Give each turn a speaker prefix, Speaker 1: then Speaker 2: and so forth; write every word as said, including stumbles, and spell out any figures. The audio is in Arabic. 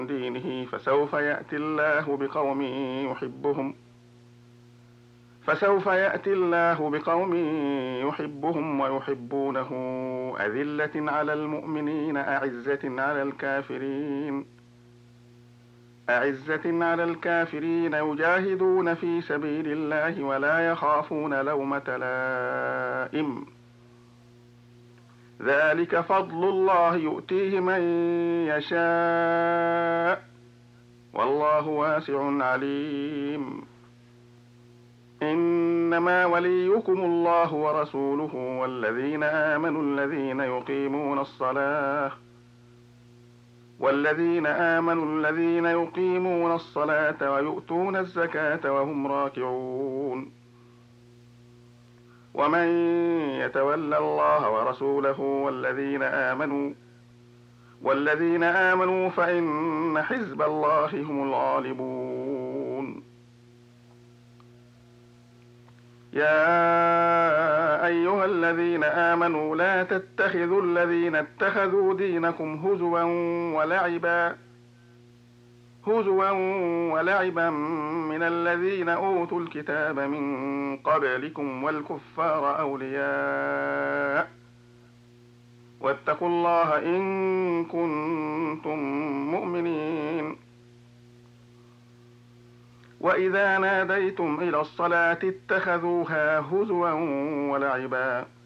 Speaker 1: دينه فسوف يأتي الله بقوم يحبهم فسوف يأتي الله بقوم يحبهم ويحبونه أذلة على المؤمنين أعزة على الكافرين أعزة على الكافرين يجاهدون في سبيل الله ولا يخافون لومة لائم ذلك فضل الله يؤتيه من يشاء والله واسع عليم إنما وليكم الله ورسوله والذين آمنوا الذين يقيمون الصلاة والذين آمنوا الذين يقيمون الصلاة ويؤتون الزكاة وهم راكعون ومن يتول الله ورسوله والذين آمنوا والذين آمنوا فإن حزب الله هم الغالبون يا أيها الذين آمنوا لا تتخذوا الذين اتخذوا دينكم هزوا ولعبا هزوا ولعبا من الذين أوتوا الكتاب من قبلكم والكفار أولياء واتقوا الله إن كنتم مؤمنين وإذا ناديتم إلى الصلاة اتخذوها هزوا ولعبا